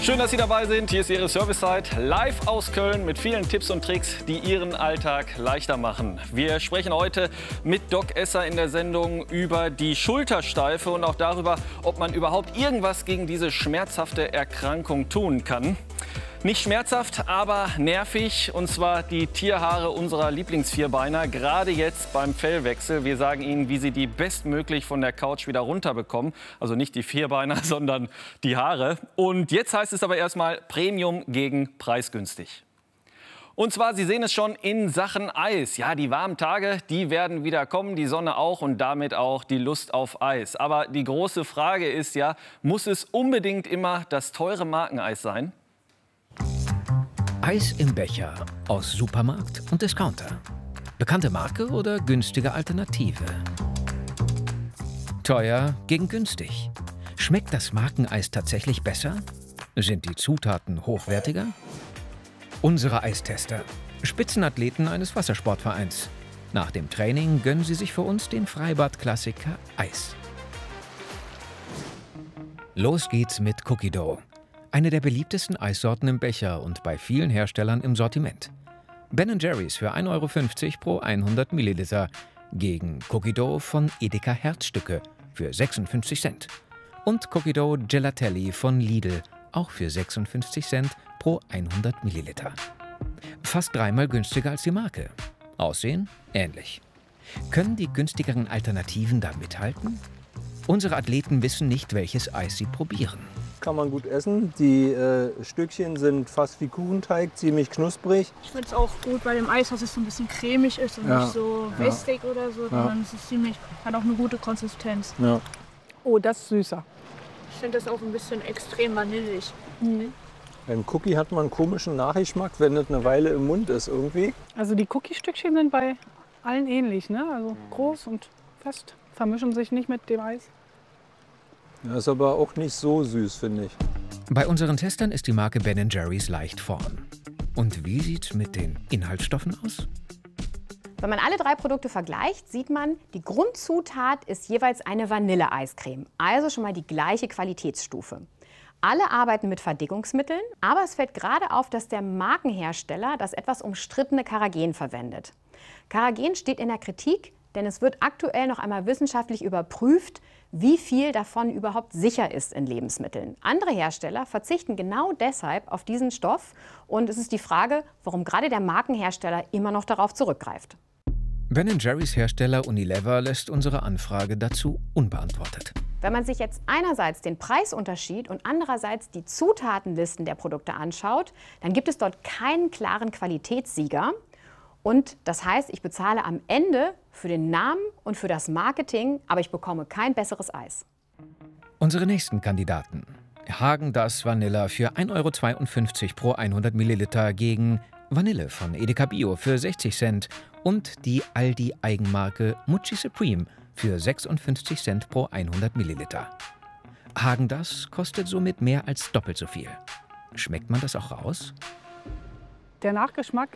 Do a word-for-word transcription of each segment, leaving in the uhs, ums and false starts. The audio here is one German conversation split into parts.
Schön, dass Sie dabei sind. Hier ist Ihre Servicezeit live aus Köln mit vielen Tipps und Tricks, die Ihren Alltag leichter machen. Wir sprechen heute mit Doc Esser in der Sendung über die Schultersteife und auch darüber, ob man überhaupt irgendwas gegen diese schmerzhafte Erkrankung tun kann. Nicht schmerzhaft, aber nervig, und zwar die Tierhaare unserer Lieblingsvierbeiner, gerade jetzt beim Fellwechsel. Wir sagen Ihnen, wie Sie die bestmöglich von der Couch wieder runterbekommen. Also nicht die Vierbeiner, sondern die Haare. Und jetzt heißt es aber erstmal Premium gegen preisgünstig. Und zwar, Sie sehen es schon, in Sachen Eis. Ja, die warmen Tage, die werden wieder kommen, die Sonne auch und damit auch die Lust auf Eis. Aber die große Frage ist ja, muss es unbedingt immer das teure Markeneis sein? Eis im Becher aus Supermarkt und Discounter. Bekannte Marke oder günstige Alternative? Teuer gegen günstig. Schmeckt das Markeneis tatsächlich besser? Sind die Zutaten hochwertiger? Unsere Eistester. Spitzenathleten eines Wassersportvereins. Nach dem Training gönnen sie sich für uns den Freibad-Klassiker Eis. Los geht's mit Cookie Dough. Eine der beliebtesten Eissorten im Becher und bei vielen Herstellern im Sortiment. Ben Jerry's für ein Euro fünfzig pro hundert Milliliter gegen Cookie Dough von Edeka Herzstücke für sechsundfünfzig Cent. Und Cookie Dough Gelatelli von Lidl auch für sechsundfünfzig Cent pro hundert Milliliter. Fast dreimal günstiger als die Marke. Aussehen ähnlich. Können die günstigeren Alternativen da mithalten? Unsere Athleten wissen nicht, welches Eis sie probieren. Kann man gut essen. Die äh, Stückchen sind fast wie Kuchenteig, ziemlich knusprig. Ich finde es auch gut bei dem Eis, dass es so ein bisschen cremig ist und ja. nicht so wässrig ja. oder so, ja. sondern es ist ziemlich, hat auch eine gute Konsistenz. Ja. Oh, das ist süßer. Ich finde das auch ein bisschen extrem vanillig. Mhm. Beim Cookie hat man einen komischen Nachgeschmack, wenn das eine Weile im Mund ist irgendwie. Also die Cookie-Stückchen sind bei allen ähnlich, ne? Also groß und fest, vermischen sich nicht mit dem Eis. Das ist aber auch nicht so süß, finde ich. Bei unseren Testern ist die Marke Ben Jerry's leicht vorn. Und wie sieht's mit den Inhaltsstoffen aus? Wenn man alle drei Produkte vergleicht, sieht man, die Grundzutat ist jeweils eine Vanilleeiscreme. Also schon mal die gleiche Qualitätsstufe. Alle arbeiten mit Verdickungsmitteln, aber es fällt gerade auf, dass der Markenhersteller das etwas umstrittene Carrageen verwendet. Carrageen steht in der Kritik, denn es wird aktuell noch einmal wissenschaftlich überprüft, wie viel davon überhaupt sicher ist in Lebensmitteln. Andere Hersteller verzichten genau deshalb auf diesen Stoff. Und es ist die Frage, warum gerade der Markenhersteller immer noch darauf zurückgreift. Ben Jerry's Hersteller Unilever lässt unsere Anfrage dazu unbeantwortet. Wenn man sich jetzt einerseits den Preisunterschied und andererseits die Zutatenlisten der Produkte anschaut, dann gibt es dort keinen klaren Qualitätssieger. Und das heißt, ich bezahle am Ende für den Namen und für das Marketing, aber ich bekomme kein besseres Eis. Unsere nächsten Kandidaten. Häagen-Dazs Vanilla für ein Euro zweiundfünfzig pro hundert Milliliter gegen Vanille von Edeka Bio für sechzig Cent und die Aldi-Eigenmarke Mochi Supreme für sechsundfünfzig Cent pro hundert Milliliter. Häagen-Dazs kostet somit mehr als doppelt so viel. Schmeckt man das auch raus? Der Nachgeschmack,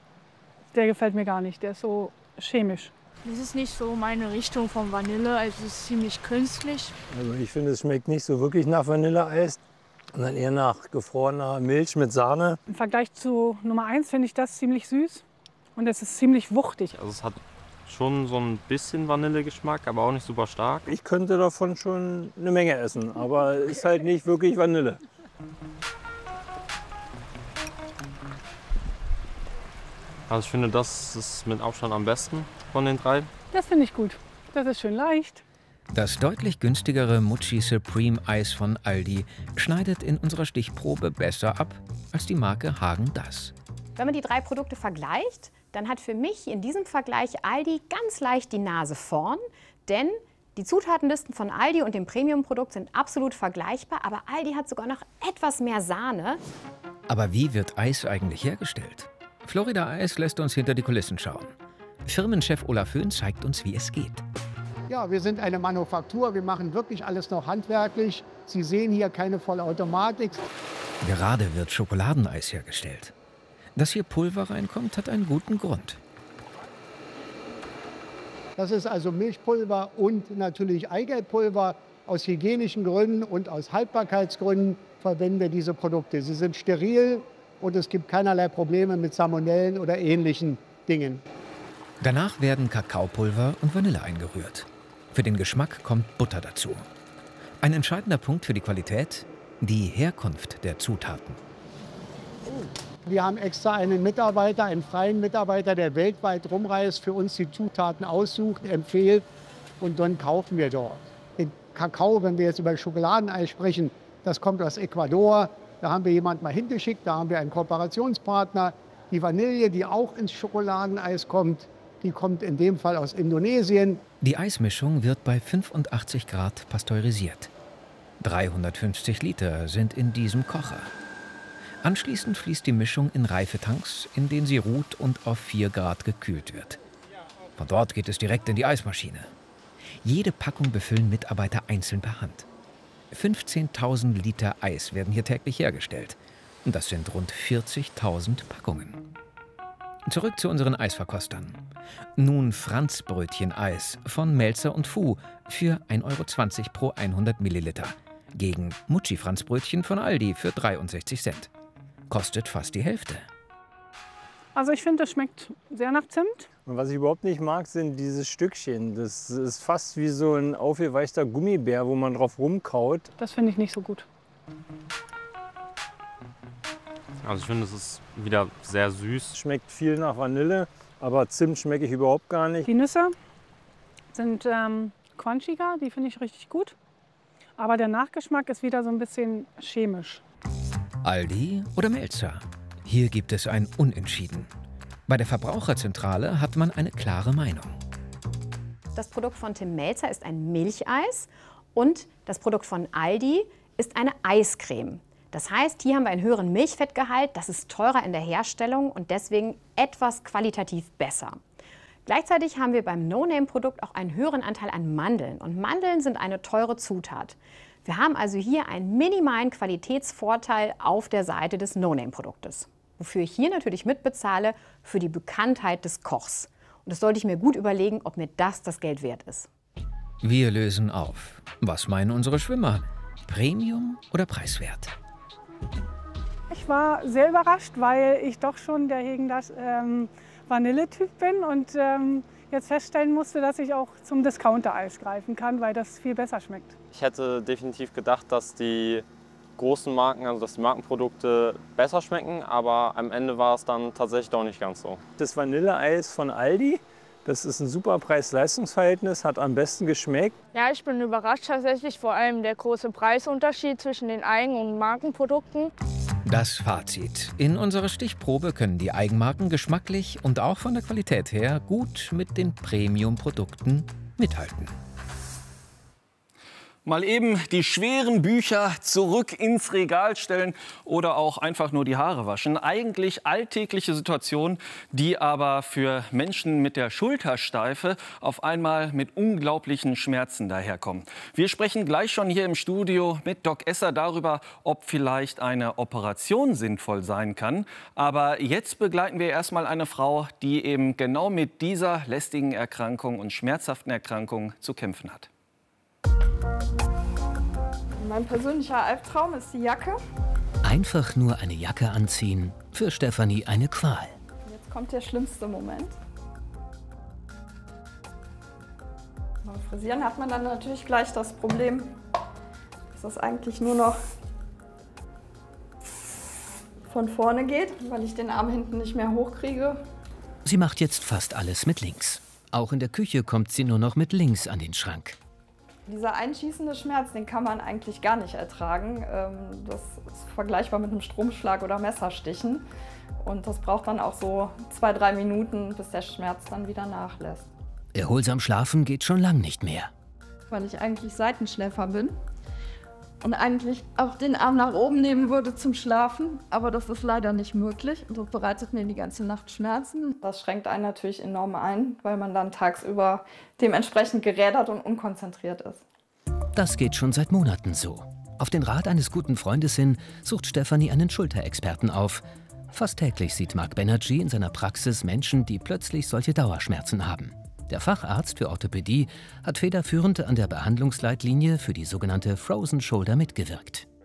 der gefällt mir gar nicht. Der ist so chemisch. Das ist nicht so meine Richtung von Vanille, also es ist ziemlich künstlich. Also ich finde, es schmeckt nicht so wirklich nach Vanilleeis, sondern eher nach gefrorener Milch mit Sahne. Im Vergleich zu Nummer eins finde ich das ziemlich süß und es ist ziemlich wuchtig. Also es hat schon so ein bisschen Vanillegeschmack, aber auch nicht super stark. Ich könnte davon schon eine Menge essen, aber es ist halt nicht wirklich Vanille. Also ich finde, das ist mit Abstand am besten von den drei. Das finde ich gut. Das ist schön leicht. Das deutlich günstigere Mochi Supreme Eis von Aldi schneidet in unserer Stichprobe besser ab als die Marke Häagen-Dazs. Wenn man die drei Produkte vergleicht, dann hat für mich in diesem Vergleich Aldi ganz leicht die Nase vorn, denn die Zutatenlisten von Aldi und dem Premium-Produkt sind absolut vergleichbar, aber Aldi hat sogar noch etwas mehr Sahne. Aber wie wird Eis eigentlich hergestellt? Florida Eis lässt uns hinter die Kulissen schauen. Firmenchef Olaf Höhn zeigt uns, wie es geht. Ja, wir sind eine Manufaktur, wir machen wirklich alles noch handwerklich. Sie sehen hier keine Vollautomatik. Gerade wird Schokoladeneis hergestellt. Dass hier Pulver reinkommt, hat einen guten Grund. Das ist also Milchpulver und natürlich Eigelbpulver aus hygienischen Gründen und aus Haltbarkeitsgründen. verwenden wir diese Produkte. Sie sind steril und es gibt keinerlei Probleme mit Salmonellen oder ähnlichen Dingen. Danach werden Kakaopulver und Vanille eingerührt. Für den Geschmack kommt Butter dazu. Ein entscheidender Punkt für die Qualität: die Herkunft der Zutaten. Wir haben extra einen Mitarbeiter, einen freien Mitarbeiter, der weltweit rumreist, für uns die Zutaten aussucht, empfiehlt und dann kaufen wir dort. Den Kakao, wenn wir jetzt über Schokoladeneis sprechen, das kommt aus Ecuador. Da haben wir jemanden mal hingeschickt, da haben wir einen Kooperationspartner. Die Vanille, die auch ins Schokoladeneis kommt, die kommt in dem Fall aus Indonesien. Die Eismischung wird bei fünfundachtzig Grad pasteurisiert. dreihundertfünfzig Liter sind in diesem Kocher. Anschließend fließt die Mischung in Reifetanks, in denen sie ruht und auf vier Grad gekühlt wird. Von dort geht es direkt in die Eismaschine. Jede Packung befüllen Mitarbeiter einzeln per Hand. fünfzehntausend Liter Eis werden hier täglich hergestellt. Und das sind rund vierzigtausend Packungen. Zurück zu unseren Eisverkostern. Nun Franzbrötchen-Eis von Melzer und Fu für ein Euro zwanzig pro hundert Milliliter. Gegen Mucci-Franzbrötchen von Aldi für dreiundsechzig Cent. Kostet fast die Hälfte. Also ich finde, das schmeckt sehr nach Zimt. Und was ich überhaupt nicht mag, sind diese Stückchen. Das ist fast wie so ein aufgeweichter Gummibär, wo man drauf rumkaut. Das finde ich nicht so gut. Also ich finde, es ist wieder sehr süß. Schmeckt viel nach Vanille, aber Zimt schmecke ich überhaupt gar nicht. Die Nüsse sind ähm, crunchiger, die finde ich richtig gut. Aber der Nachgeschmack ist wieder so ein bisschen chemisch. Aldi oder Melzer? Hier gibt es ein Unentschieden. Bei der Verbraucherzentrale hat man eine klare Meinung. Das Produkt von Tim Melzer ist ein Milcheis und das Produkt von Aldi ist eine Eiscreme. Das heißt, hier haben wir einen höheren Milchfettgehalt, das ist teurer in der Herstellung und deswegen etwas qualitativ besser. Gleichzeitig haben wir beim No-Name-Produkt auch einen höheren Anteil an Mandeln. Und Mandeln sind eine teure Zutat. Wir haben also hier einen minimalen Qualitätsvorteil auf der Seite des No-Name-Produktes. Wofür ich hier natürlich mitbezahle, für die Bekanntheit des Kochs. Und das sollte ich mir gut überlegen, ob mir das das Geld wert ist. Wir lösen auf. Was meinen unsere Schwimmer? Premium oder preiswert? Ich war sehr überrascht, weil ich doch schon der gegen das ähm, Vanilletyp bin und ähm, jetzt feststellen musste, dass ich auch zum Discounter-Eis greifen kann, weil das viel besser schmeckt. Ich hätte definitiv gedacht, dass die großen Marken, also dass die Markenprodukte besser schmecken, aber am Ende war es dann tatsächlich doch nicht ganz so. Das Vanilleeis von Aldi, das ist ein super Preis-Leistungs-Verhältnis, hat am besten geschmeckt. Ja, ich bin überrascht tatsächlich, vor allem der große Preisunterschied zwischen den Eigen- und Markenprodukten. Das Fazit. In unserer Stichprobe können die Eigenmarken geschmacklich und auch von der Qualität her gut mit den Premium-Produkten mithalten. Mal eben die schweren Bücher zurück ins Regal stellen oder auch einfach nur die Haare waschen. Eigentlich alltägliche Situationen, die aber für Menschen mit der Schultersteife auf einmal mit unglaublichen Schmerzen daherkommen. Wir sprechen gleich schon hier im Studio mit Doc Esser darüber, ob vielleicht eine Operation sinnvoll sein kann. Aber jetzt begleiten wir erstmal eine Frau, die eben genau mit dieser lästigen Erkrankung und schmerzhaften Erkrankung zu kämpfen hat. Mein persönlicher Albtraum ist die Jacke. Einfach nur eine Jacke anziehen, für Stefanie eine Qual. Jetzt kommt der schlimmste Moment. Beim Frisieren hat man dann natürlich gleich das Problem, dass das eigentlich nur noch von vorne geht, weil ich den Arm hinten nicht mehr hochkriege. Sie macht jetzt fast alles mit links. Auch in der Küche kommt sie nur noch mit links an den Schrank. Dieser einschießende Schmerz, den kann man eigentlich gar nicht ertragen. Das ist vergleichbar mit einem Stromschlag oder Messerstichen. Und das braucht dann auch so zwei, drei Minuten, bis der Schmerz dann wieder nachlässt. Erholsam schlafen geht schon lang nicht mehr. Weil ich eigentlich Seitenschläfer bin und eigentlich auch den Arm nach oben nehmen würde zum Schlafen. Aber das ist leider nicht möglich und das bereitet mir die ganze Nacht Schmerzen. Das schränkt einen natürlich enorm ein, weil man dann tagsüber dementsprechend gerädert und unkonzentriert ist. Das geht schon seit Monaten so. Auf den Rat eines guten Freundes hin sucht Stefanie einen Schulterexperten auf. Fast täglich sieht Mark Banerjee in seiner Praxis Menschen, die plötzlich solche Dauerschmerzen haben. Der Facharzt für Orthopädie hat federführend an der Behandlungsleitlinie für die sogenannte Frozen Shoulder mitgewirkt.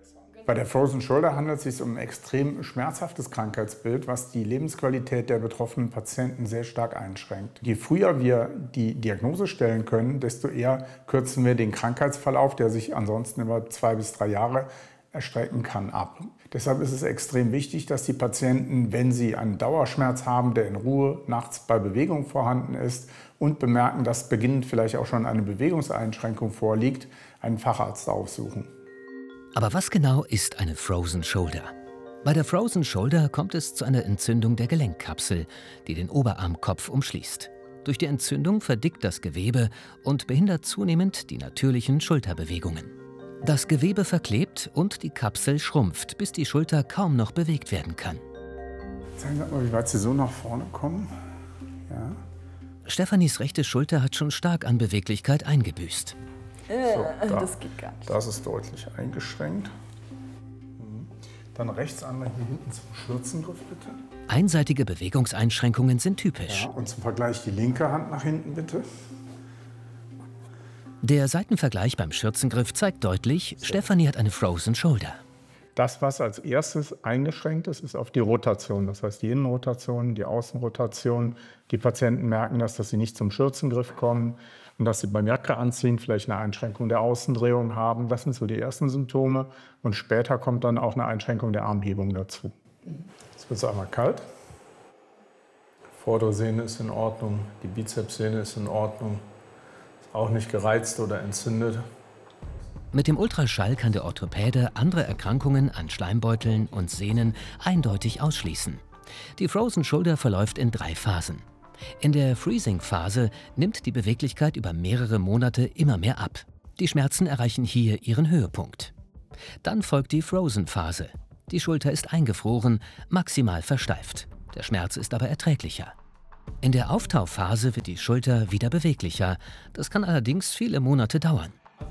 Bei der Frozen Shoulder handelt es sich um ein extrem schmerzhaftes Krankheitsbild, was die Lebensqualität der betroffenen Patienten sehr stark einschränkt. Je früher wir die Diagnose stellen können, desto eher kürzen wir den Krankheitsverlauf, der sich ansonsten über zwei bis drei Jahre erstrecken kann, ab. Deshalb ist es extrem wichtig, dass die Patienten, wenn sie einen Dauerschmerz haben, der in Ruhe nachts bei Bewegung vorhanden ist und bemerken, dass beginnend vielleicht auch schon eine Bewegungseinschränkung vorliegt, einen Facharzt aufsuchen. Aber was genau ist eine Frozen Shoulder? Bei der Frozen Shoulder kommt es zu einer Entzündung der Gelenkkapsel, die den Oberarmkopf umschließt. Durch die Entzündung verdickt das Gewebe und behindert zunehmend die natürlichen Schulterbewegungen. Das Gewebe verklebt und die Kapsel schrumpft, bis die Schulter kaum noch bewegt werden kann. Zeigen Sie mal, wie weit Sie so nach vorne kommen. Ja. Stefanis rechte Schulter hat schon stark an Beweglichkeit eingebüßt. So, da, das geht gar nicht. Das ist deutlich eingeschränkt. Dann rechts einmal hier hinten zum Schürzengriff, bitte. Einseitige Bewegungseinschränkungen sind typisch. Ja, und zum Vergleich die linke Hand nach hinten, bitte. Der Seitenvergleich beim Schürzengriff zeigt deutlich, so. Stefanie hat eine Frozen Shoulder. Das, was als erstes eingeschränkt ist, ist auf die Rotation. Das heißt, die Innenrotation, die Außenrotation. Die Patienten merken das, dass sie nicht zum Schürzengriff kommen und dass sie beim Jacke anziehen vielleicht eine Einschränkung der Außendrehung haben. Das sind so die ersten Symptome. Und später kommt dann auch eine Einschränkung der Armhebung dazu. Jetzt wird es einmal kalt. Vordere Sehne ist in Ordnung, die Bizepssehne ist in Ordnung. Ist auch nicht gereizt oder entzündet. Mit dem Ultraschall kann der Orthopäde andere Erkrankungen an Schleimbeuteln und Sehnen eindeutig ausschließen. Die Frozen Shoulder verläuft in drei Phasen. In der Freezing-Phase nimmt die Beweglichkeit über mehrere Monate immer mehr ab. Die Schmerzen erreichen hier ihren Höhepunkt. Dann folgt die Frozen-Phase. Die Schulter ist eingefroren, maximal versteift. Der Schmerz ist aber erträglicher. In der Auftauphase wird die Schulter wieder beweglicher. Das kann allerdings viele Monate dauern.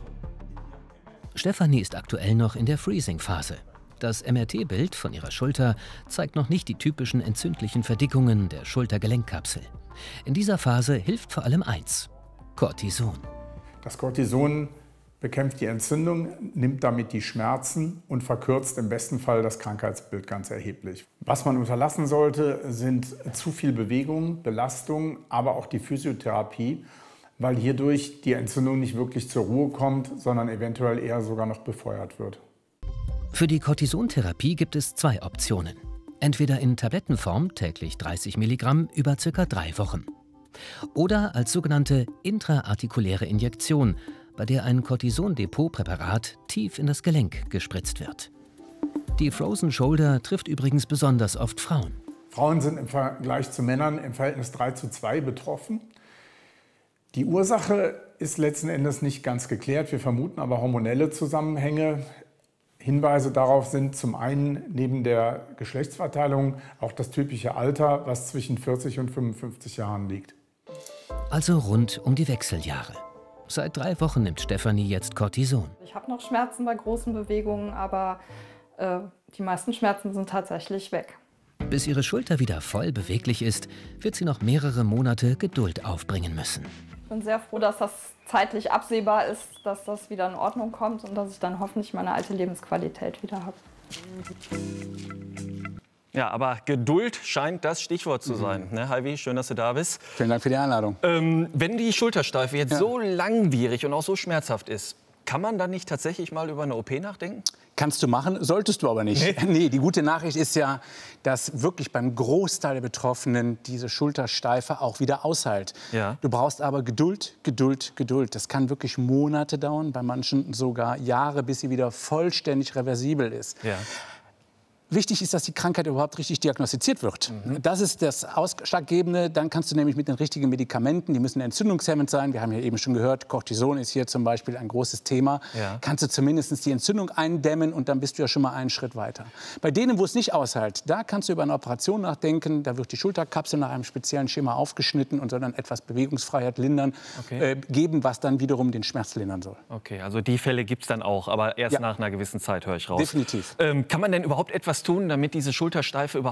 Stefanie ist aktuell noch in der Freezing-Phase. Das M R T-Bild von ihrer Schulter zeigt noch nicht die typischen entzündlichen Verdickungen der Schultergelenkkapsel. In dieser Phase hilft vor allem eins: Cortison. Das Cortison bekämpft die Entzündung, nimmt damit die Schmerzen und verkürzt im besten Fall das Krankheitsbild ganz erheblich. Was man unterlassen sollte, sind zu viel Bewegung, Belastung, aber auch die Physiotherapie, weil hierdurch die Entzündung nicht wirklich zur Ruhe kommt, sondern eventuell eher sogar noch befeuert wird. Für die Cortisontherapie gibt es zwei Optionen. Entweder in Tablettenform, täglich dreißig Milligramm, über circa drei Wochen. Oder als sogenannte intraartikuläre Injektion, bei der ein Cortison-Depot-Präparat tief in das Gelenk gespritzt wird. Die Frozen Shoulder trifft übrigens besonders oft Frauen. Frauen sind im Vergleich zu Männern im Verhältnis drei zu zwei betroffen. Die Ursache ist letzten Endes nicht ganz geklärt. Wir vermuten aber hormonelle Zusammenhänge. Hinweise darauf sind zum einen neben der Geschlechtsverteilung auch das typische Alter, was zwischen vierzig und fünfundfünfzig Jahren liegt. Also rund um die Wechseljahre. Seit drei Wochen nimmt Stefanie jetzt Cortison. Ich habe noch Schmerzen bei großen Bewegungen, aber äh, die meisten Schmerzen sind tatsächlich weg. Bis ihre Schulter wieder voll beweglich ist, wird sie noch mehrere Monate Geduld aufbringen müssen. Ich bin sehr froh, dass das zeitlich absehbar ist, dass das wieder in Ordnung kommt und dass ich dann hoffentlich meine alte Lebensqualität wieder habe. Ja, aber Geduld scheint das Stichwort zu sein. Ne, Heidi, schön, dass du da bist. Vielen Dank für die Einladung. Ähm, wenn die Schultersteife jetzt ja. so langwierig und auch so schmerzhaft ist, kann man dann nicht tatsächlich mal über eine O P nachdenken? Kannst du machen, solltest du aber nicht. Nee. nee, die gute Nachricht ist ja, dass wirklich beim Großteil der Betroffenen diese Schultersteife auch wieder aushält. Ja. Du brauchst aber Geduld, Geduld, Geduld. Das kann wirklich Monate dauern, bei manchen sogar Jahre, bis sie wieder vollständig reversibel ist. Ja. Wichtig ist, dass die Krankheit überhaupt richtig diagnostiziert wird. Mhm. Das ist das Ausschlaggebende. Dann kannst du nämlich mit den richtigen Medikamenten, die müssen entzündungshemmend sein. Wir haben ja eben schon gehört, Cortison ist hier zum Beispiel ein großes Thema. Ja. Kannst du zumindest die Entzündung eindämmen und dann bist du ja schon mal einen Schritt weiter. Bei denen, wo es nicht aushält, da kannst du über eine Operation nachdenken. Da wird die Schulterkapsel nach einem speziellen Schema aufgeschnitten und soll dann etwas Bewegungsfreiheit lindern, okay. äh, geben, was dann wiederum den Schmerz lindern soll. Okay, also die Fälle gibt es dann auch, aber erst ja. nach einer gewissen Zeit, höre ich raus. Definitiv. Ähm, kann man denn überhaupt etwas tun, damit diese Schultersteife überhaupt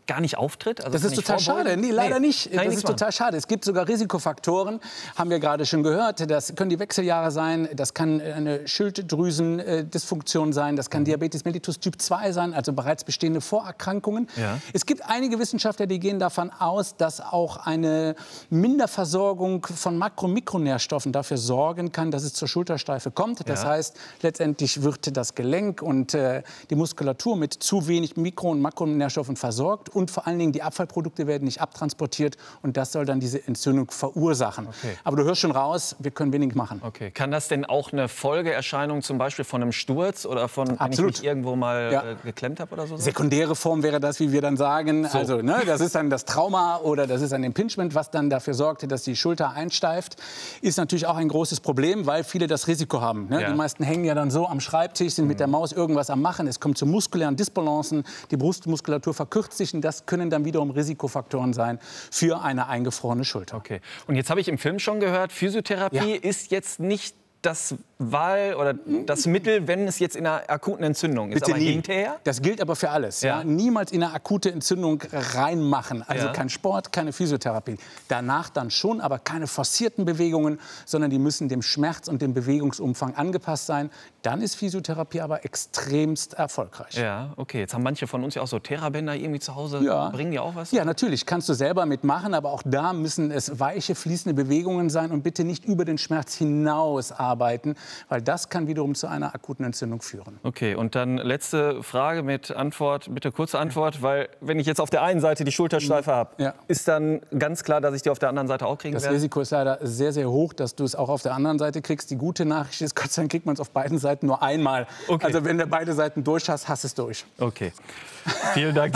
gar nicht auftritt? Also das ist total schade. Nee, leider nee, nicht. Das ist total schade. Es gibt sogar Risikofaktoren, haben wir gerade schon gehört. Das können die Wechseljahre sein, das kann eine Schilddrüsendysfunktion sein, das kann Diabetes mellitus Typ zwei sein, also bereits bestehende Vorerkrankungen. Ja. Es gibt einige Wissenschaftler, die gehen davon aus, dass auch eine Minderversorgung von Makro- und Mikronährstoffen dafür sorgen kann, dass es zur Schultersteife kommt. Das Ja. heißt, letztendlich wird das Gelenk und äh, die Muskulatur mit zu wenig Mikro- und Makronährstoffen versorgt und vor allen Dingen die Abfallprodukte werden nicht abtransportiert und das soll dann diese Entzündung verursachen. Okay. Aber du hörst schon raus, wir können wenig machen. Okay. Kann das denn auch eine Folgeerscheinung zum Beispiel von einem Sturz oder von, wenn Absolut. ich mich irgendwo mal Ja. äh, geklemmt habe oder so? Sekundäre Form wäre das, wie wir dann sagen. So. Also, ne, das ist dann das Trauma oder das ist ein Impingement, was dann dafür sorgt, dass die Schulter einsteift. Ist natürlich auch ein großes Problem, weil viele das Risiko haben. Ne? Ja. Die meisten hängen ja dann so am Schreibtisch, sind mit der Maus irgendwas am Machen. Es kommt zu muskulären Disbalancen, die Brustmuskulatur verkürzt sich und das können dann wiederum Risikofaktoren sein für eine eingefrorene Schulter. Okay. Und jetzt habe ich im Film schon gehört, Physiotherapie Ja. ist jetzt nicht das Wahl oder das Mittel, wenn es jetzt in einer akuten Entzündung ist. Bitte aber nie. hinterher? Das gilt aber für alles. Ja. Ja. Niemals in eine akute Entzündung reinmachen. Also Ja. kein Sport, keine Physiotherapie. Danach dann schon, aber keine forcierten Bewegungen, sondern die müssen dem Schmerz und dem Bewegungsumfang angepasst sein. Dann ist Physiotherapie aber extremst erfolgreich. Ja, okay. Jetzt haben manche von uns ja auch so Therabänder irgendwie zu Hause. Ja. Bringen die auch was? Ja, natürlich. Kannst du selber mitmachen, aber auch da müssen es weiche, fließende Bewegungen sein und bitte nicht über den Schmerz hinaus arbeiten, weil das kann wiederum zu einer akuten Entzündung führen. Okay, und dann letzte Frage mit Antwort, bitte kurze Antwort, weil wenn ich jetzt auf der einen Seite die Schultersteife habe, Ja. ist dann ganz klar, dass ich die auf der anderen Seite auch kriegen Das werde? Risiko ist leider sehr, sehr hoch, dass du es auch auf der anderen Seite kriegst. Die gute Nachricht ist, Gott sei Dank kriegt man es auf beiden Seiten nur einmal. Okay. Also wenn du beide Seiten durch hast, hast es durch. Okay. Vielen Dank.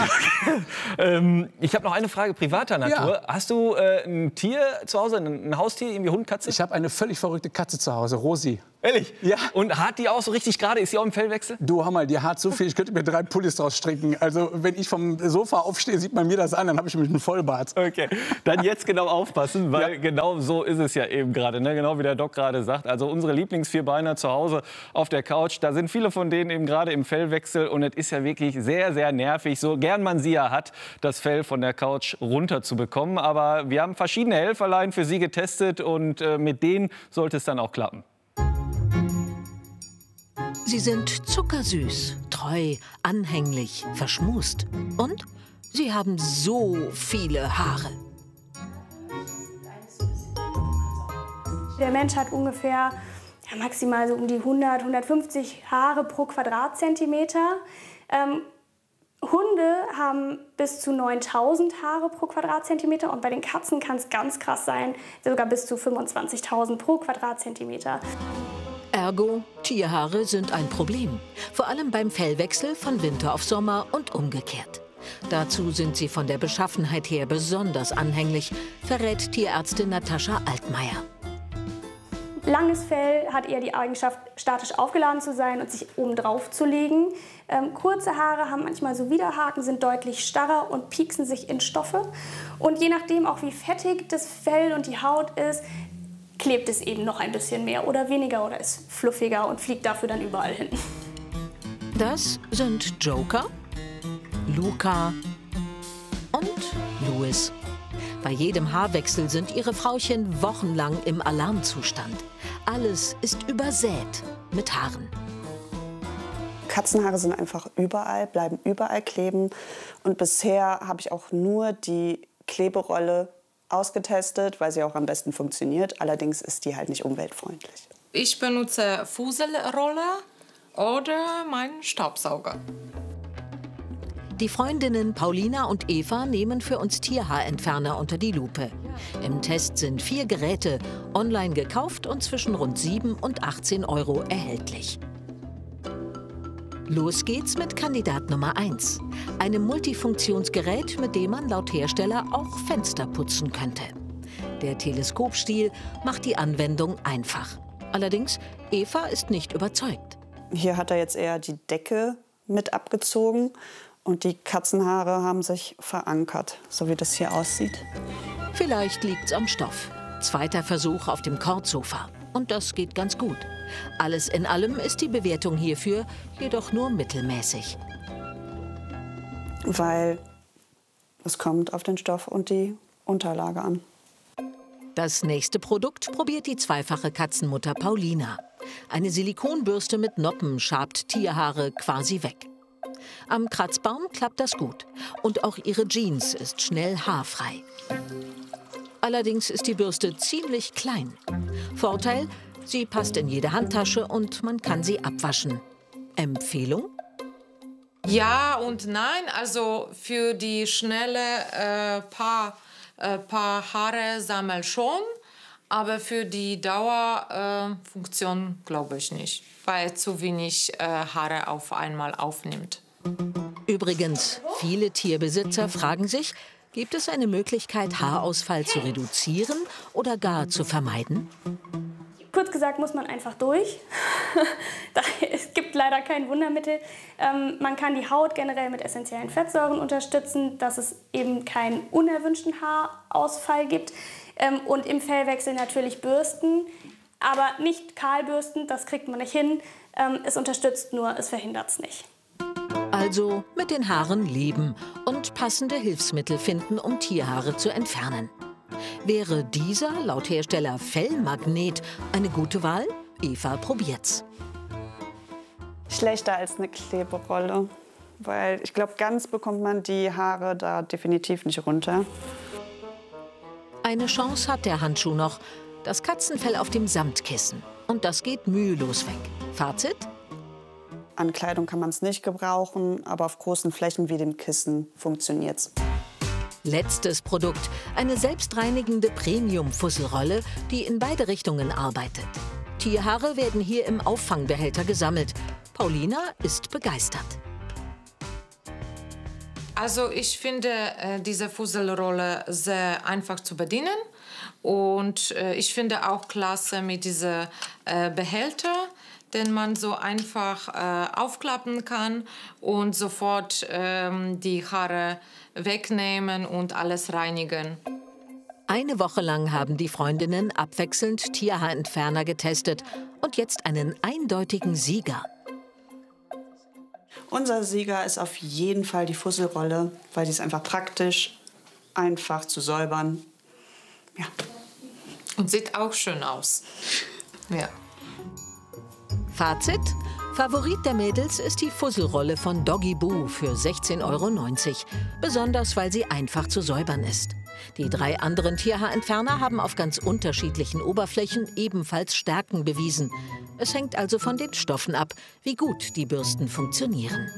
ähm, ich habe noch eine Frage privater Natur. Ja. Hast du äh, ein Tier zu Hause, ein, ein Haustier, irgendwie Hund, Katze? Ich habe eine völlig verrückte Katze zu Hause, Rosi. Ehrlich? Ja. Und hat die auch so richtig gerade? Ist sie auch im Fellwechsel? Du, hör mal, die hat so viel, ich könnte mir drei Pullis draus stricken. Also wenn ich vom Sofa aufstehe, sieht man mir das an, dann habe ich mich einen Vollbart. Okay, dann jetzt genau aufpassen, weil Ja. genau so ist es ja eben gerade, ne? Genau wie der Doc gerade sagt. Also unsere Lieblingsvierbeiner zu Hause auf der Couch, da sind viele von denen eben gerade im Fellwechsel und es ist ja wirklich sehr, sehr nervig, so gern man sie ja hat, das Fell von der Couch runter zu bekommen. Aber wir haben verschiedene Helferlein für sie getestet und äh, mit denen sollte es dann auch klappen. Sie sind zuckersüß, treu, anhänglich, verschmust. Und sie haben so viele Haare. Der Mensch hat ungefähr ja, maximal so um die hundert, hundertfünfzig Haare pro Quadratzentimeter. Ähm, Hunde haben bis zu neuntausend Haare pro Quadratzentimeter und bei den Katzen kann es ganz krass sein, sogar bis zu fünfundzwanzigtausend pro Quadratzentimeter. Ergo, Tierhaare sind ein Problem. Vor allem beim Fellwechsel von Winter auf Sommer und umgekehrt. Dazu sind sie von der Beschaffenheit her besonders anhänglich, verrät Tierärztin Natascha Altmaier. Langes Fell hat eher die Eigenschaft, statisch aufgeladen zu sein und sich oben drauf zu legen. Ähm, kurze Haare haben manchmal so Widerhaken, sind deutlich starrer und pieksen sich in Stoffe. Und je nachdem auch wie fettig das Fell und die Haut ist, klebt es eben noch ein bisschen mehr oder weniger oder ist fluffiger und fliegt dafür dann überall hin. Das sind Joker, Luca und Louis. Bei jedem Haarwechsel sind ihre Frauchen wochenlang im Alarmzustand. Alles ist übersät mit Haaren. Katzenhaare sind einfach überall, bleiben überall kleben. Und bisher habe ich auch nur die Kleberolle ausgetestet, weil sie auch am besten funktioniert. Allerdings ist die halt nicht umweltfreundlich. Ich benutze Fuselrolle oder meinen Staubsauger. Die Freundinnen Paulina und Eva nehmen für uns Tierhaarentferner unter die Lupe. Im Test sind vier Geräte, online gekauft und zwischen rund sieben und achtzehn Euro erhältlich. Los geht's mit Kandidat Nummer eins. Einem Multifunktionsgerät, mit dem man laut Hersteller auch Fenster putzen könnte. Der Teleskopstiel macht die Anwendung einfach. Allerdings, Eva ist nicht überzeugt. Hier hat er jetzt eher die Decke mit abgezogen und die Katzenhaare haben sich verankert, so wie das hier aussieht. Vielleicht liegt's am Stoff. Zweiter Versuch auf dem Kordsofa. Und das geht ganz gut. Alles in allem ist die Bewertung hierfür jedoch nur mittelmäßig. Weil Es kommt auf den Stoff und die Unterlage an. Das nächste Produkt probiert die zweifache Katzenmutter Paulina. Eine Silikonbürste mit Noppen schabt Tierhaare quasi weg. Am Kratzbaum klappt das gut. Und auch ihre Jeans ist schnell haarfrei. Allerdings ist die Bürste ziemlich klein. Vorteil, sie passt in jede Handtasche und man kann sie abwaschen. Empfehlung? Ja und nein. Also für die schnelle äh, paar, äh, paar Haare sammeln schon. Aber für die Dauerfunktion äh, glaube ich nicht, weil zu wenig äh, Haare auf einmal aufnimmt. Übrigens, viele Tierbesitzer fragen sich, gibt es eine Möglichkeit, Haarausfall zu reduzieren oder gar zu vermeiden? Kurz gesagt muss man einfach durch. Es gibt leider kein Wundermittel. Ähm, man kann die Haut generell mit essentiellen Fettsäuren unterstützen, dass es eben keinen unerwünschten Haarausfall gibt. Ähm, und im Fellwechsel natürlich bürsten, aber nicht kahl bürsten, das kriegt man nicht hin. Ähm, es unterstützt nur, es verhindert es nicht. Also mit den Haaren leben und passende Hilfsmittel finden, um Tierhaare zu entfernen. Wäre dieser, laut Hersteller Fellmagnet, eine gute Wahl? Eva probiert's. Schlechter als eine Kleberolle, weil ich glaube, ganz bekommt man die Haare da definitiv nicht runter. Eine Chance hat der Handschuh noch. Das Katzenfell auf dem Samtkissen. Und das geht mühelos weg. Fazit? An Kleidung kann man es nicht gebrauchen, aber auf großen Flächen wie dem Kissen funktioniert's. Letztes Produkt. Eine selbstreinigende Premium-Fusselrolle, die in beide Richtungen arbeitet. Tierhaare werden hier im Auffangbehälter gesammelt. Paulina ist begeistert. Also ich finde äh, diese Fusselrolle sehr einfach zu bedienen. Und äh, ich finde auch klasse mit diesem äh, Behälter, den man so einfach äh, aufklappen kann und sofort ähm, die Haare wegnehmen und alles reinigen. Eine Woche lang haben die Freundinnen abwechselnd Tierhaarentferner getestet und jetzt einen eindeutigen Sieger. Unser Sieger ist auf jeden Fall die Fusselrolle, weil die ist einfach praktisch, einfach zu säubern. Ja. Und sieht auch schön aus. Ja. Fazit? Favorit der Mädels ist die Fusselrolle von Doggy Boo für sechzehn Euro neunzig. Besonders, weil sie einfach zu säubern ist. Die drei anderen Tierhaarentferner haben auf ganz unterschiedlichen Oberflächen ebenfalls Stärken bewiesen. Es hängt also von den Stoffen ab, wie gut die Bürsten funktionieren.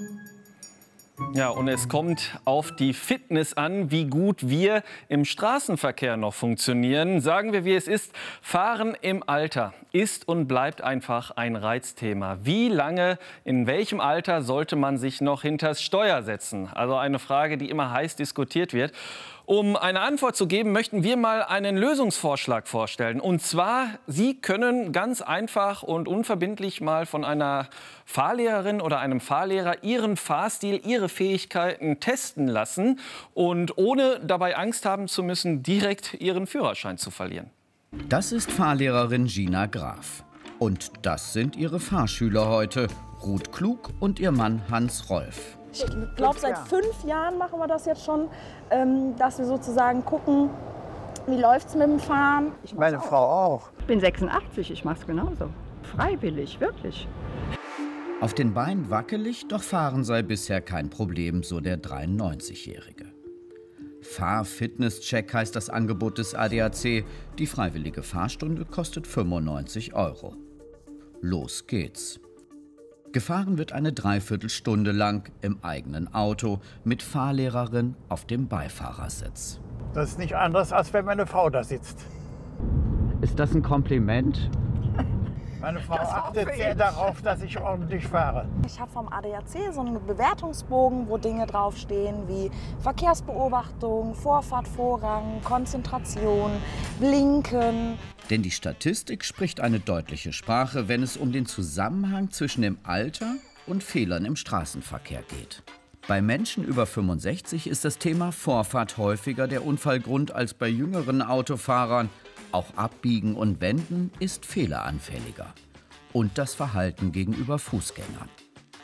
Ja, und es kommt auf die Fitness an, wie gut wir im Straßenverkehr noch funktionieren. Sagen wir, wie es ist, Fahren im Alter ist und bleibt einfach ein Reizthema. Wie lange, in welchem Alter sollte man sich noch hinters Steuer setzen? Also eine Frage, die immer heiß diskutiert wird. Um eine Antwort zu geben, möchten wir mal einen Lösungsvorschlag vorstellen. Und zwar, Sie können ganz einfach und unverbindlich mal von einer Fahrlehrerin oder einem Fahrlehrer Ihren Fahrstil, Ihre Fähigkeiten testen lassen und ohne dabei Angst haben zu müssen, direkt Ihren Führerschein zu verlieren. Das ist Fahrlehrerin Gina Graf. Und das sind ihre Fahrschüler heute, Ruth Klug und ihr Mann Hans Rolf. Ich glaube, seit fünf Jahren machen wir das jetzt schon, ähm, dass wir sozusagen gucken, wie läuft es mit dem Fahren. Ich Meine Frau auch. Ich bin sechsundachtzig, ich mache es genauso. Freiwillig, wirklich. Auf den Beinen wackelig, doch fahren sei bisher kein Problem, so der dreiundneunzigjährige. Fahr-Fitness-Check heißt das Angebot des A D A C. Die freiwillige Fahrstunde kostet fünfundneunzig Euro. Los geht's. Gefahren wird eine Dreiviertelstunde lang im eigenen Auto mit Fahrlehrerin auf dem Beifahrersitz. Das ist nicht anders, als wenn meine Frau da sitzt. Ist das ein Kompliment? Meine Frau achtet sehr darauf, dass ich ordentlich fahre. Ich habe vom A D A C so einen Bewertungsbogen, wo Dinge draufstehen wie Verkehrsbeobachtung, Vorfahrtvorrang, Konzentration, Blinken. Denn die Statistik spricht eine deutliche Sprache, wenn es um den Zusammenhang zwischen dem Alter und Fehlern im Straßenverkehr geht. Bei Menschen über fünfundsechzig ist das Thema Vorfahrt häufiger der Unfallgrund als bei jüngeren Autofahrern. Auch Abbiegen und Wenden ist fehleranfälliger. Und das Verhalten gegenüber Fußgängern.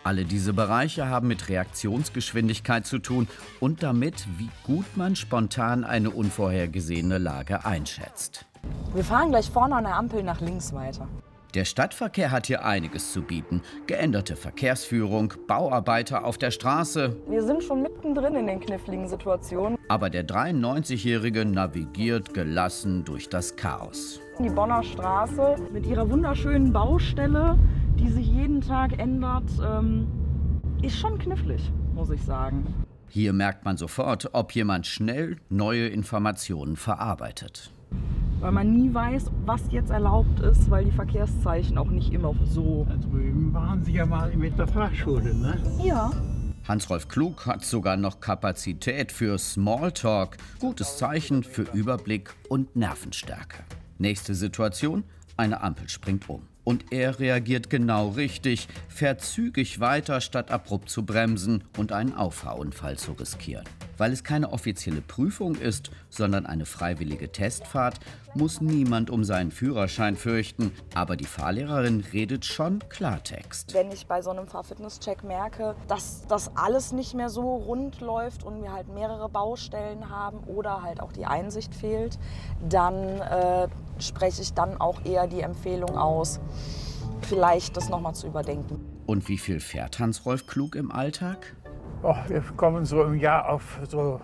Alle diese Bereiche haben mit Reaktionsgeschwindigkeit zu tun und damit, wie gut man spontan eine unvorhergesehene Lage einschätzt. Wir fahren gleich vorne an der Ampel nach links weiter. Der Stadtverkehr hat hier einiges zu bieten. Geänderte Verkehrsführung, Bauarbeiter auf der Straße. Wir sind schon mittendrin in den kniffligen Situationen. Aber der dreiundneunzigjährige navigiert gelassen durch das Chaos. Die Bonner Straße mit ihrer wunderschönen Baustelle, die sich jeden Tag ändert, ähm, ist schon knifflig, muss ich sagen. Hier merkt man sofort, ob jemand schnell neue Informationen verarbeitet. Weil man nie weiß, was jetzt erlaubt ist, weil die Verkehrszeichen auch nicht immer so... Da drüben waren Sie ja mal mit der Fahrschule, ne? Ja. Hans-Rolf Klug hat sogar noch Kapazität für Smalltalk. Gutes Zeichen für Überblick und Nervenstärke. Nächste Situation, eine Ampel springt um. Und er reagiert genau richtig, fährt zügig weiter, statt abrupt zu bremsen und einen Auffahrunfall zu riskieren. Weil es keine offizielle Prüfung ist, sondern eine freiwillige Testfahrt, muss niemand um seinen Führerschein fürchten. Aber die Fahrlehrerin redet schon Klartext. Wenn ich bei so einem Fahrfitnesscheck merke, dass das alles nicht mehr so rund läuft und wir halt mehrere Baustellen haben oder halt auch die Einsicht fehlt, dann äh, spreche ich dann auch eher die Empfehlung aus, vielleicht das nochmal zu überdenken. Und wie viel fährt Hans-Rolf Klug im Alltag? Oh, wir kommen so im Jahr auf so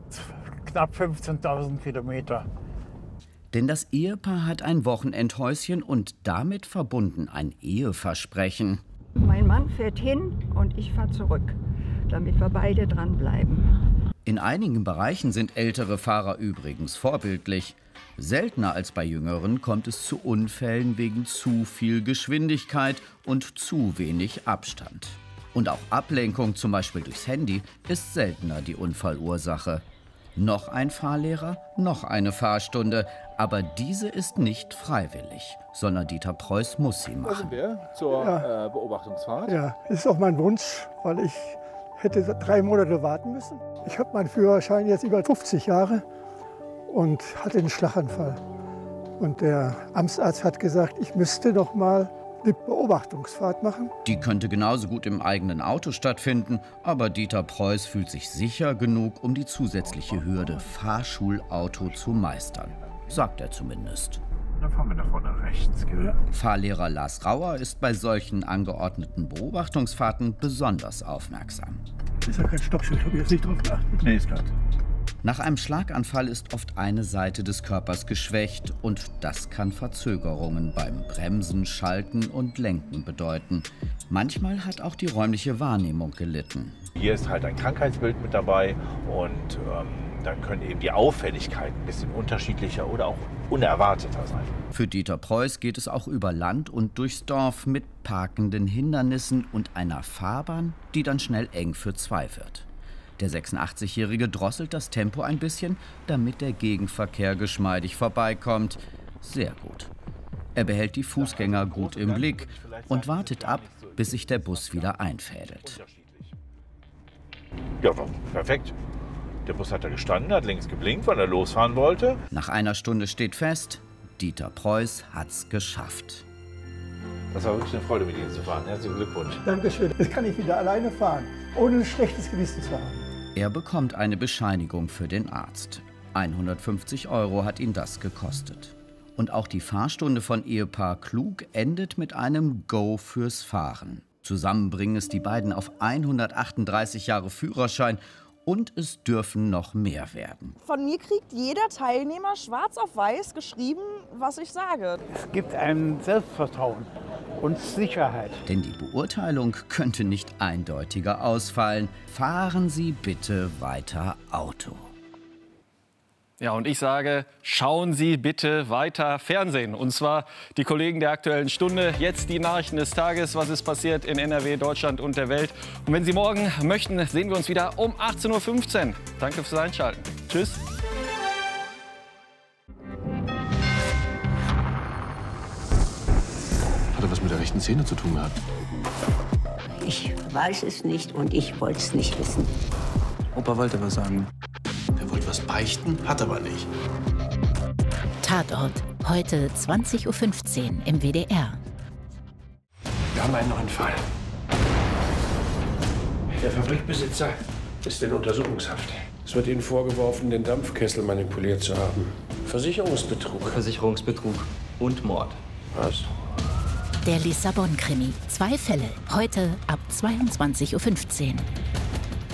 knapp fünfzehntausend Kilometer. Denn das Ehepaar hat ein Wochenendhäuschen und damit verbunden ein Eheversprechen. Mein Mann fährt hin und ich fahre zurück, damit wir beide dranbleiben. In einigen Bereichen sind ältere Fahrer übrigens vorbildlich. Seltener als bei Jüngeren kommt es zu Unfällen wegen zu viel Geschwindigkeit und zu wenig Abstand. Und auch Ablenkung, zum Beispiel durchs Handy, ist seltener die Unfallursache. Noch ein Fahrlehrer, noch eine Fahrstunde. Aber diese ist nicht freiwillig, sondern Dieter Preuß muss sie machen. Da sind wir zur Ja. äh, Beobachtungsfahrt. Ja, das ist auch mein Wunsch, weil ich hätte drei Monate warten müssen. Ich habe meinen Führerschein jetzt über fünfzig Jahre und hatte einen Schlaganfall. Und der Amtsarzt hat gesagt, ich müsste doch mal eine Beobachtungsfahrt machen. Die könnte genauso gut im eigenen Auto stattfinden, aber Dieter Preuß fühlt sich sicher genug, um die zusätzliche Hürde Fahrschulauto zu meistern. Sagt er zumindest. Dann fahren wir da vorne rechts, gell? Ja. Fahrlehrer Lars Rauer ist bei solchen angeordneten Beobachtungsfahrten besonders aufmerksam. Ist ja kein Stoppschild, habe ich jetzt nicht drauf geachtet. Nee, ist klar. Nach einem Schlaganfall ist oft eine Seite des Körpers geschwächt und das kann Verzögerungen beim Bremsen, Schalten und Lenken bedeuten. Manchmal hat auch die räumliche Wahrnehmung gelitten. Hier ist halt ein Krankheitsbild mit dabei und ähm, dann können eben die Auffälligkeiten ein bisschen unterschiedlicher oder auch unerwarteter sein. Für Dieter Preuß geht es auch über Land und durchs Dorf mit parkenden Hindernissen und einer Fahrbahn, die dann schnell eng für zwei wird. Der sechsundachtzigjährige drosselt das Tempo ein bisschen, damit der Gegenverkehr geschmeidig vorbeikommt. Sehr gut. Er behält die Fußgänger gut im Blick und wartet ab, bis sich der Bus wieder einfädelt. Ja, perfekt. Der Bus hat da gestanden, hat links geblinkt, weil er losfahren wollte. Nach einer Stunde steht fest, Dieter Preuß hat's geschafft. Das war wirklich eine Freude, mit Ihnen zu fahren. Herzlichen Glückwunsch. Dankeschön. Jetzt kann ich wieder alleine fahren, ohne ein schlechtes Gewissen zu haben. Er bekommt eine Bescheinigung für den Arzt. hundertfünfzig Euro hat ihn das gekostet. Und auch die Fahrstunde von Ehepaar Klug endet mit einem Go fürs Fahren. Zusammen bringen es die beiden auf hundertachtunddreißig Jahre Führerschein und es dürfen noch mehr werden. Von mir kriegt jeder Teilnehmer schwarz auf weiß geschrieben, was ich sage. Es gibt einem Selbstvertrauen und Sicherheit. Denn die Beurteilung könnte nicht eindeutiger ausfallen. Fahren Sie bitte weiter Auto. Ja, und ich sage, schauen Sie bitte weiter Fernsehen. Und zwar die Kollegen der Aktuellen Stunde. Jetzt die Nachrichten des Tages. Was ist passiert in N R W, Deutschland und der Welt? Und wenn Sie morgen möchten, sehen wir uns wieder um achtzehn Uhr fünfzehn. Danke fürs Einschalten. Tschüss. Hat er was mit der rechten Szene zu tun gehabt? Ich weiß es nicht und ich wollte es nicht wissen. Opa wollte was sagen. Er wollte was beichten, hat aber nicht. Tatort, heute zwanzig Uhr fünfzehn im W D R. Wir haben einen neuen Fall. Der Fabrikbesitzer ist in Untersuchungshaft. Es wird Ihnen vorgeworfen, den Dampfkessel manipuliert zu haben. Versicherungsbetrug. Versicherungsbetrug und Mord. Was? Der Lissabon-Krimi. Zwei Fälle. Heute ab zweiundzwanzig Uhr fünfzehn.